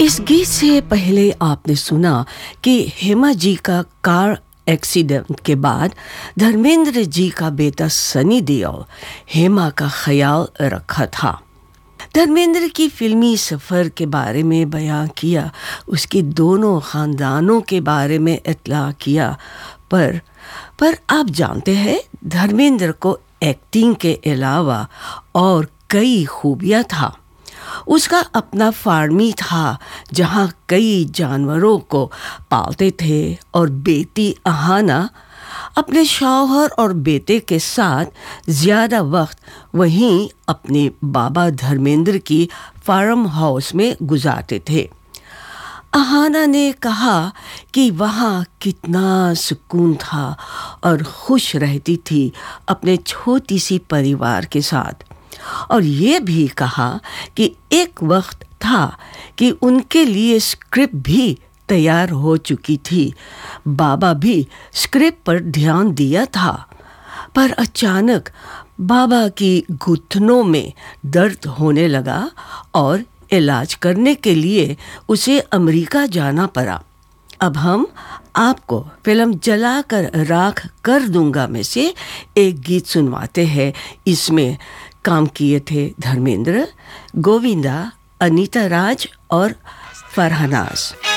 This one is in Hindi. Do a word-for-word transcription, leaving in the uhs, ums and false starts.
इस गीत से पहले आपने सुना कि हेमा जी का कार एक्सीडेंट के बाद धर्मेंद्र जी का बेटा सनी देओल हेमा का ख्याल रखा था। धर्मेंद्र की फिल्मी सफ़र के बारे में बयां किया, उसके दोनों ख़ानदानों के बारे में इत्तला किया, पर पर आप जानते हैं धर्मेंद्र को एक्टिंग के अलावा और कई खूबियाँ था। उसका अपना फार्मी था जहाँ कई जानवरों को पालते थे और बेटी अहाना अपने शौहर और बेटे के साथ ज़्यादा वक्त वहीं अपने बाबा धर्मेंद्र की फार्म हाउस में गुजारते थे। अहाना ने कहा कि वहाँ कितना सुकून था और खुश रहती थी अपने छोटी सी परिवार के साथ, और ये भी कहा कि एक वक्त था कि उनके लिए स्क्रिप्ट भी तैयार हो चुकी थी। बाबा भी स्क्रिप्ट पर ध्यान दिया था, पर अचानक बाबा की घुटनों में दर्द होने लगा और इलाज करने के लिए उसे अमेरिका जाना पड़ा। अब हम आपको फिल्म जलाकर राख कर दूंगा में से एक गीत सुनवाते हैं। इसमें काम किए थे धर्मेंद्र, गोविंदा, अनीता राज और फरहानाज।